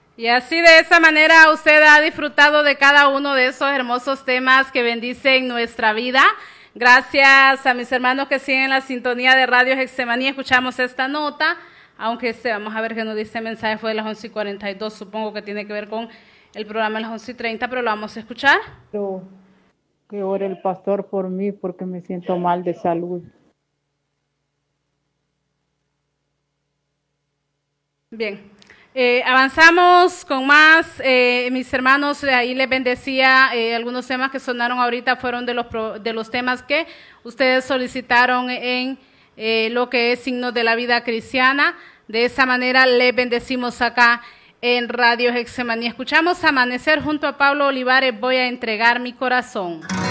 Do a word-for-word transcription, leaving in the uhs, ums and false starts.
Y así de esa manera usted ha disfrutado de cada uno de esos hermosos temas que bendicen nuestra vida. Gracias a mis hermanos que siguen la sintonía de Radio Getsemaní, escuchamos esta nota, aunque este, vamos a ver qué nos dice el mensaje, fue de las once y cuarenta y dos, supongo que tiene que ver con el programa de las once y treinta, pero lo vamos a escuchar. Pero que ore el pastor por mí porque me siento mal de salud. Bien. Eh, avanzamos con más, eh, mis hermanos, ahí les bendecía, eh, algunos temas que sonaron ahorita fueron de los, pro, de los temas que ustedes solicitaron en eh, lo que es Signos de la Vida Cristiana. De esa manera les bendecimos acá en Radio Getsemaní. Escuchamos Amanecer junto a Pablo Olivares, Voy a entregar mi corazón.